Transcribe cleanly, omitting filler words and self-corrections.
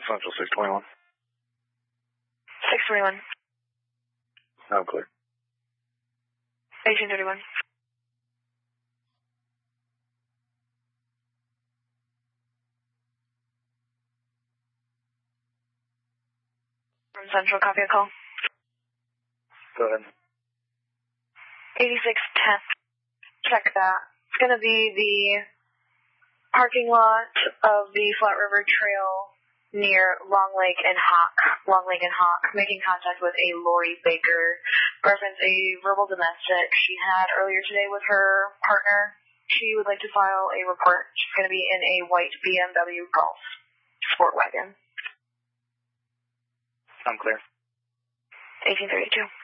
Central 621. 621. I'm clear. 1831. From Central, copy a call. Go ahead. 8610. Check that. It's going to be the parking lot of the Flat River Trail near Long Lake and Hawk, making contact with a Lori Baker, reference a verbal domestic she had earlier today with her partner. She would like to file a report. She's going to be in a white BMW Golf sport wagon. I'm clear. 1832.